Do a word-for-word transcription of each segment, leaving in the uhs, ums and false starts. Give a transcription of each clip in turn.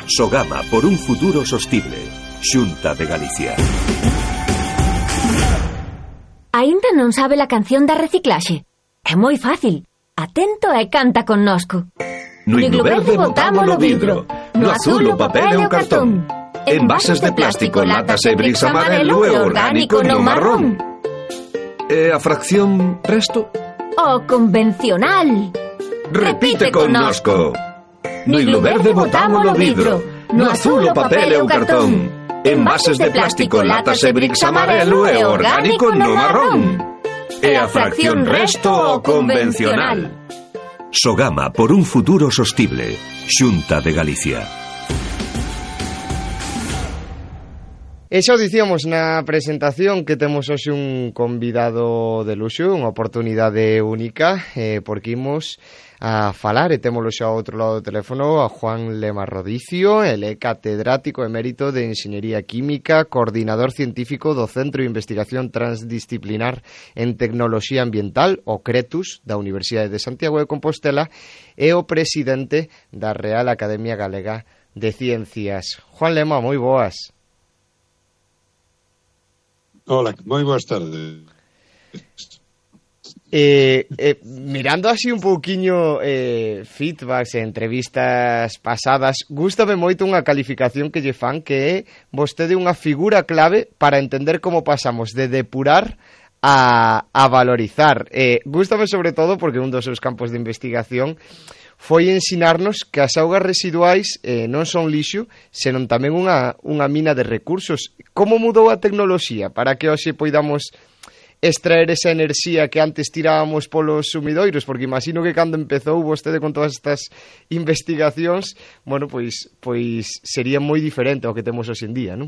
Sogama por un futuro sostible. Xunta de Galicia. Aínda non sabe a canción da reciclaxe? É moi fácil. Atento e canta connosco. No iglo verde botamos o vidro, no azul o papel e o cartón. Envases de plástico, latas e bricks amarelo e orgánico no marrón. E a fracción resto? O convencional. Repite connosco. No iglo verde botamos o vidro, no azul o papel e o cartón. Envases de plástico, latas e bricks amarelo e orgánico no marrón. E a fracción resto o convencional. Sogama por un futuro sostible. Xunta de Galicia. E xa o dicíamos na presentación que temos hoxe un convidado de luxo, unha oportunidade única, eh, porque imos a falar, e témolo xa ao outro lado do teléfono, a Juan Lema Rodicio. Ele é catedrático emérito de Enxeñería Química, coordinador científico do Centro de Investigación Transdisciplinar en Tecnoloxía Ambiental, o CRETUS, da Universidade de Santiago de Compostela, e o presidente da Real Academia Galega de Ciencias. Juan Lema, moi boas. Hola, moi boas tardes. Eh, eh, mirando así un pouquiño eh, feedbacks e entrevistas pasadas, gústame moito unha calificación que lle fan, que é vostede unha figura clave para entender como pasamos de depurar a, a valorizar. Eh, gústame sobre todo porque un dos seus campos de investigación foi ensinarnos que as augas residuais eh, non son lixo, senón tamén unha, unha mina de recursos. Como mudou a tecnoloxía para que hoxe poidamos extraer esa enerxía que antes tirábamos polos sumidoiros? Porque imagino que cando empezou vostede con todas estas investigacións, bueno, pois, pois sería moi diferente ao que temos hoxe en día, non?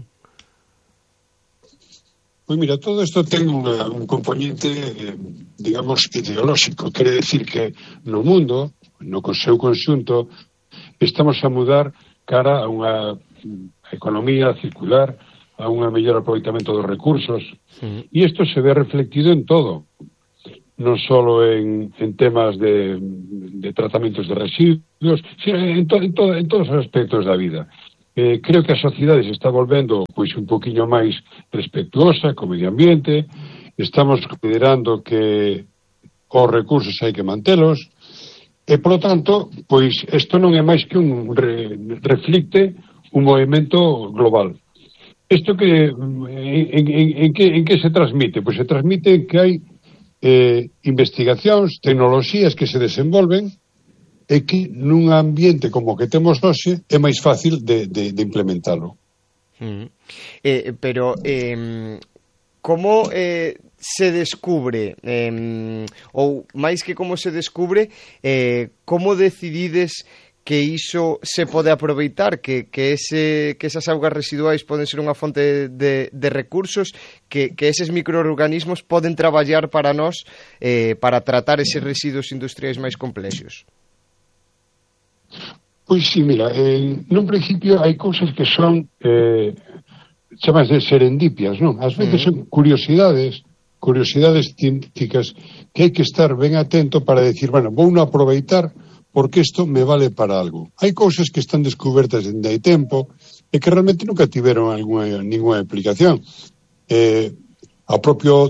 Pois mira, todo isto ten unha, un componente, eh, digamos, ideolóxico. Quere decir que no mundo, no seu conxunto, estamos a mudar cara a unha economía circular, a un mellor aproveitamento dos recursos, sí. E isto se ve reflectido en todo, non só en, en temas de, de tratamentos de residuos, sino en, to, en, to, en todos os aspectos da vida. Eh, creo que a sociedade se está volvendo pois un poquinho máis respetuosa co medio ambiente, estamos considerando que os recursos hai que mantelos, e, polo tanto, pois, isto non é máis que un re, reflicte un movimento global. Isto que, en, en, en, que, en que se transmite? Pois se transmite que hai eh, investigacións, tecnoloxías que se desenvolven e que nun ambiente como que temos hoxe é máis fácil de, de, de implementalo. Mm. Eh, pero, eh, como eh, se descubre, eh, ou máis que como se descubre, eh, como decidides que iso se pode aproveitar, que, que, ese, que esas augas residuais poden ser unha fonte de, de recursos, que, que eses microorganismos poden traballar para nós eh, para tratar eses residuos industriais máis complexos? Pois sí, mira, en nun principio hai cousas que son eh, chamas de serendipias, non? Ás veces son curiosidades, curiosidades científicas que hai que estar ben atento para decir, bueno, vou non aproveitar porque isto me vale para algo. Hai cousas que están descubertas dende hai tempo e que realmente nunca tiveron alguna, ninguna aplicación. Eh, a propio